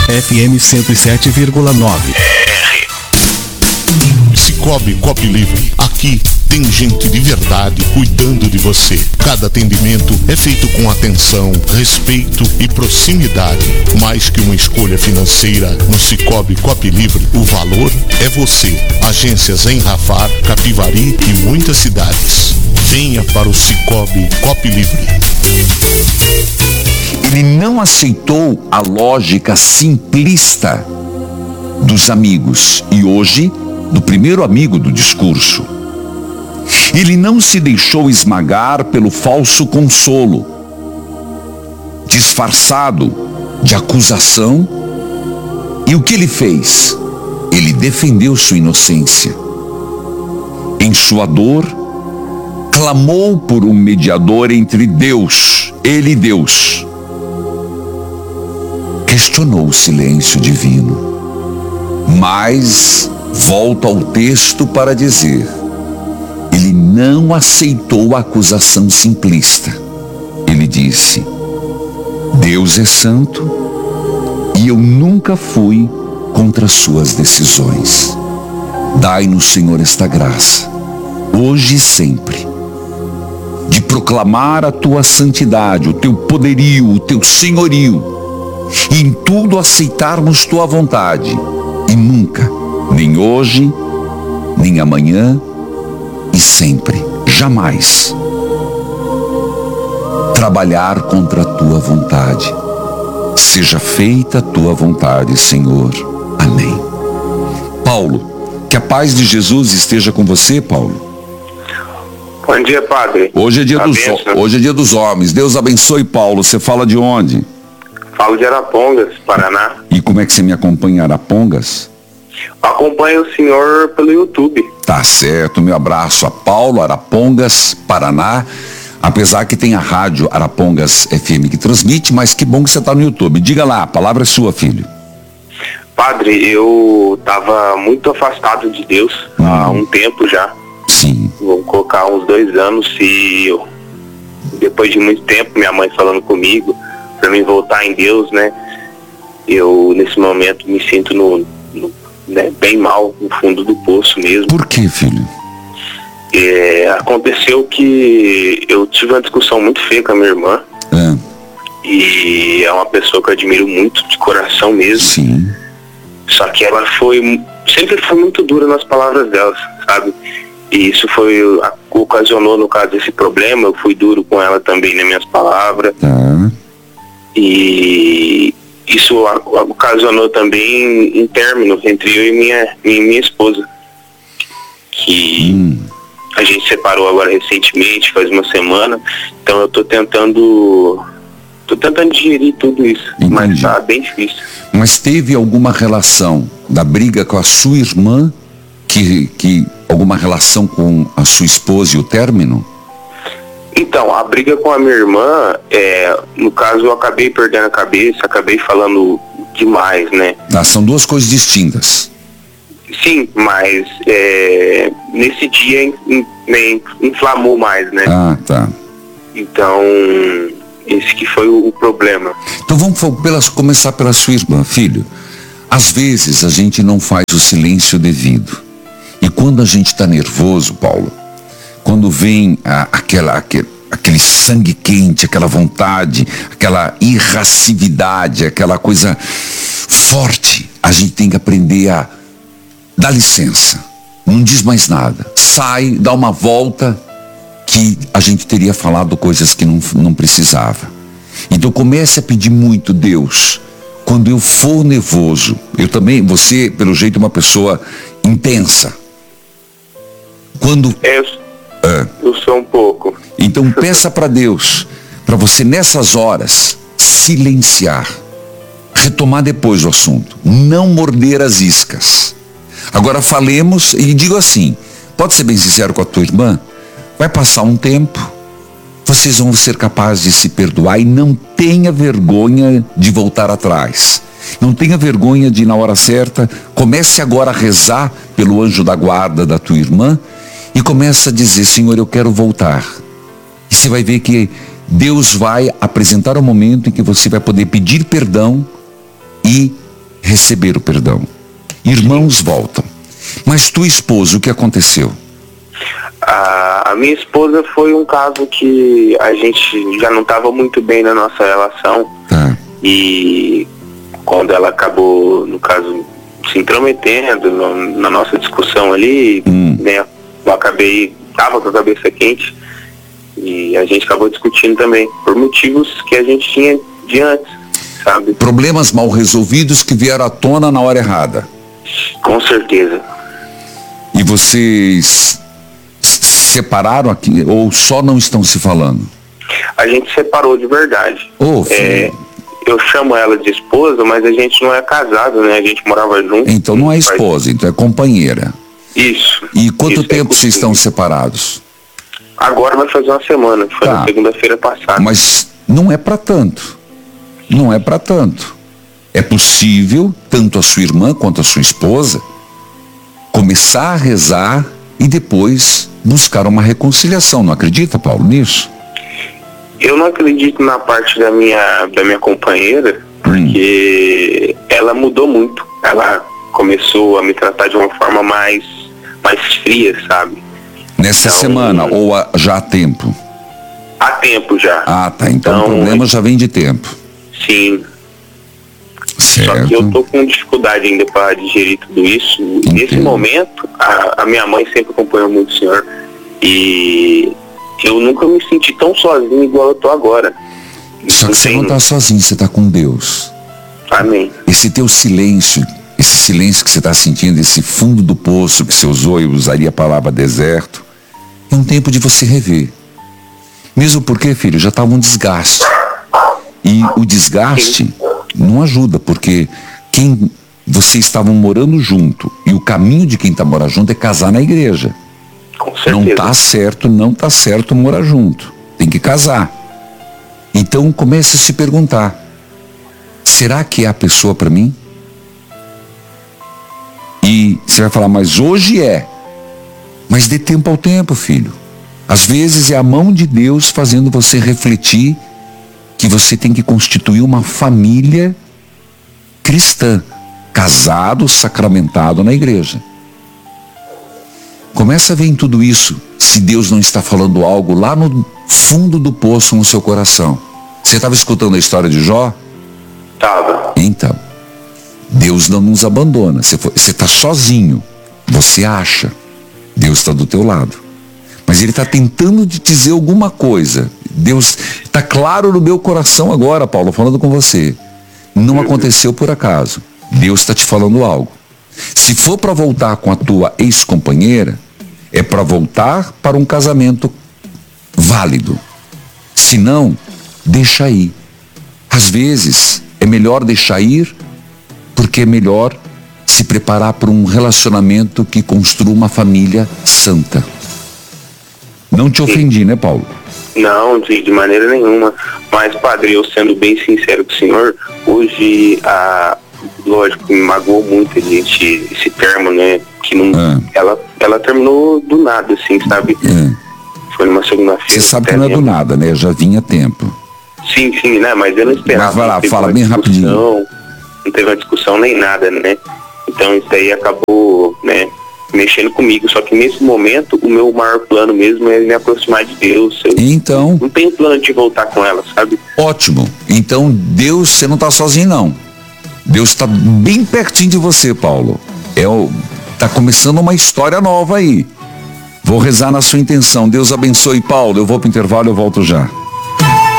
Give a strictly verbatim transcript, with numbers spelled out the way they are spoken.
F M cento e sete vírgula nove. Cicobi Copilivre. Aqui tem gente de verdade cuidando de você. Cada atendimento é feito com atenção, respeito e proximidade. Mais que uma escolha financeira, no Cicobi Copilivre, o valor é você. Agências em Rafar, Capivari e muitas cidades. Venha para o Cicobi Copilivre. Ele não aceitou a lógica simplista dos amigos e hoje do primeiro amigo do discurso. Ele não se deixou esmagar pelo falso consolo, disfarçado de acusação. E o que ele fez? Ele defendeu sua inocência. Em sua dor, clamou por um mediador entre Deus, ele e Deus. Questionou o silêncio divino, mas volta ao texto para dizer: ele não aceitou a acusação simplista. Ele disse: Deus é santo e eu nunca fui contra suas decisões. Dai-nos, Senhor, esta graça, hoje e sempre, de proclamar a tua santidade, o teu poderio, o teu senhorio, e em tudo aceitarmos tua vontade, e nunca, nem hoje, nem amanhã, e sempre, jamais, trabalhar contra a tua vontade. Seja feita a tua vontade, Senhor. Amém. Paulo, que a paz de Jesus esteja com você, Paulo. Bom dia, padre. Hoje é dia, dos, hoje é dia dos homens. Deus abençoe, Paulo. Você fala de onde? Falo de Arapongas, Paraná. E como é que você me acompanha em Arapongas? Acompanho o senhor pelo YouTube. Tá certo, meu abraço a Paulo, Arapongas, Paraná. Apesar que tem a rádio Arapongas F M que transmite, mas que bom que você está no YouTube. Diga lá, a palavra é sua, filho. Padre, eu estava muito afastado de Deus hum. há um tempo já. Sim. Vou colocar uns dois anos e eu, depois de muito tempo, minha mãe falando comigo para mim voltar em Deus, né? Eu, nesse momento, me sinto no, no, né, bem mal, no fundo do poço mesmo. Por que, filho? É, aconteceu que eu tive uma discussão muito feia com a minha irmã. É. E é uma pessoa que eu admiro muito, de coração mesmo. Sim. Só que ela foi, sempre foi muito dura nas palavras dela, sabe? E isso foi, ocasionou, no caso, esse problema. Eu fui duro com ela também nas minhas palavras. Tá. E isso ocasionou também um término entre eu e minha, minha, minha esposa. Que hum. a gente separou agora recentemente, faz uma semana. Então eu tô tentando... Tô tentando digerir tudo isso. Entendi. Mas tá bem difícil. Mas teve alguma relação da briga com a sua irmã, que, que alguma relação com a sua esposa e o término? Então, a briga com a minha irmã, é, no caso eu acabei perdendo a cabeça, acabei falando demais, né? Ah, são duas coisas distintas. Sim, mas é, nesse dia in, in, inflamou mais, né? Ah, tá. Então, esse que foi o, o problema. Então vamos pelas, começar pela sua irmã, filho. Às vezes a gente não faz o silêncio devido. E quando a gente está nervoso, Paulo, quando vem a, aquela, aquele, aquele sangue quente, aquela vontade, aquela irascibilidade, aquela coisa forte, a gente tem que aprender a dar licença. Não diz mais nada. Sai, dá uma volta, que a gente teria falado coisas que não, não precisava. Então comece a pedir muito, Deus, quando eu for nervoso, eu também, você, pelo jeito, é uma pessoa intensa. Quando... Eu, é, eu sou um pouco. Então peça para Deus, para você nessas horas, silenciar, retomar depois o assunto, não morder as iscas. Agora falemos, e digo assim, pode ser bem sincero com a tua irmã, vai passar um tempo, vocês vão ser capazes de se perdoar e não tenha vergonha de voltar atrás. Não tenha vergonha de, na hora certa, comece agora a rezar pelo anjo da guarda da tua irmã e comece a dizer, Senhor, eu quero voltar. E você vai ver que Deus vai apresentar o momento em que você vai poder pedir perdão e receber o perdão. Irmãos voltam. Mas tua esposa, o que aconteceu? A, a minha esposa foi um caso que a gente já não estava muito bem na nossa relação. Tá. E quando ela acabou, no caso, se intrometendo no, na nossa discussão ali, hum. né, eu acabei, tava com a cabeça quente e a gente acabou discutindo também, por motivos que a gente tinha de antes, sabe? Problemas mal resolvidos que vieram à tona na hora errada. Com certeza. E vocês se separaram aqui ou só não estão se falando? A gente separou de verdade. Oh, é, eu chamo ela de esposa, mas a gente não é casado, né? A gente morava junto. Então não é esposa, então é companheira. Isso. E quanto isso tempo é vocês estão separados? Agora vai fazer uma semana, foi tá. na segunda-feira passada. Mas não é para tanto. Não é para tanto. É possível, tanto a sua irmã quanto a sua esposa, começar a rezar e depois buscar uma reconciliação. Não acredita, Paulo, nisso? Eu não acredito na parte da minha, da minha companheira, porque hum. ela mudou muito. Ela começou a me tratar de uma forma mais, mais fria, sabe? Nessa então, semana ou a, já há tempo? Há tempo já. Ah, tá. Então, então o problema já vem de tempo. Sim. Certo. Só que eu tô com dificuldade ainda para digerir tudo isso. Entendo. Nesse momento, a, a minha mãe sempre acompanhou muito o senhor. E eu nunca me senti tão sozinho igual eu tô agora. Só que você não tá sozinho, você tá com Deus. Amém. Esse teu silêncio, esse silêncio que você tá sentindo, esse fundo do poço que você usou, eu usaria a palavra deserto, é um tempo de você rever. Mesmo porque, filho, já estava um desgaste. E o desgaste Sim. não ajuda, porque quem vocês estavam morando junto e o caminho de quem está morando junto é casar na igreja. Com certeza. Não tá certo, não tá certo morar junto. Tem que casar. Então comece a se perguntar: será que é a pessoa para mim? E você vai falar, mas hoje é. Mas dê tempo ao tempo, filho. Às vezes é a mão de Deus fazendo você refletir que você tem que constituir uma família cristã, casado, sacramentado na igreja. Começa a ver em tudo isso se Deus não está falando algo lá no fundo do poço no seu coração. Você estava escutando a história de Jó? Estava. Então, Deus não nos abandona. Você está sozinho, você acha. Deus está do teu lado. Mas Ele está tentando te dizer alguma coisa. Deus está claro no meu coração agora, Paulo, falando com você. Não uhum. aconteceu por acaso. Deus está te falando algo. Se for para voltar com a tua ex-companheira, é para voltar para um casamento válido. Se não, deixa ir. Às vezes, é melhor deixar ir, porque é melhor se preparar para um relacionamento que construa uma família santa. Não te ofendi, né, Paulo? Não, de, de maneira nenhuma. Mas, padre, eu sendo bem sincero com o senhor, hoje, a, lógico, me magoou muito a gente, esse termo, né? Que não, é. ela, ela terminou do nada, assim, sabe? É. Foi numa segunda-feira. Você sabe que não é do nada, né? Já vinha tempo. Sim, sim, né? Mas eu não esperava. Mas vai lá, fala bem rapidinho. Não teve uma discussão nem nada, né? Então isso aí acabou, né, mexendo comigo. Só que nesse momento, o meu maior plano mesmo é me aproximar de Deus. Eu então, não tenho plano de voltar com ela, sabe? Ótimo. Então Deus, você não está sozinho, não. Deus está bem pertinho de você, Paulo. É o, tá começando uma história nova aí. Vou rezar na sua intenção. Deus abençoe, Paulo. Eu vou pro intervalo, eu volto já.